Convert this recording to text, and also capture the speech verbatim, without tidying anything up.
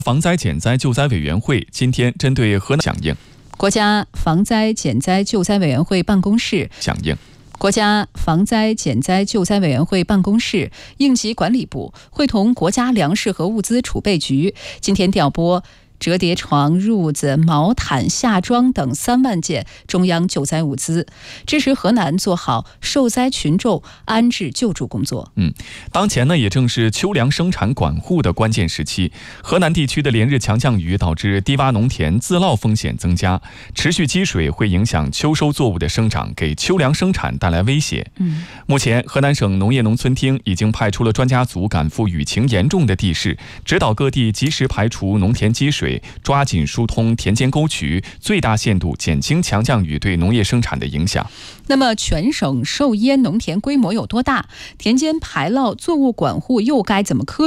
防灾减灾救灾委员会今天针对河南响应。 国家防灾减灾救灾委员会办公室响应。 国家防灾减灾救灾委员会办公室、应急管理部会同国家粮食和物资储备局今天调拨折叠床、褥子、毛毯、夏装等三万件中央救灾物资，支持河南做好受灾群众安置救助工作。 嗯，当前呢也正是秋粮生产管护的关键时期，河南地区的连日强降雨导致低洼农田自涝风险增加，持续积水会影响秋收作物的生长，给秋粮生产带来威胁。 嗯， 目前河南省农业农村厅已经派出了专家组赶赴雨情严重的地市，指导各地及时排除农田积水，抓紧疏通田间沟渠，最大限度减轻强降雨对农业生产的影响。 那么全省受淹农田规模有多大？田间排涝作物管护又该怎么科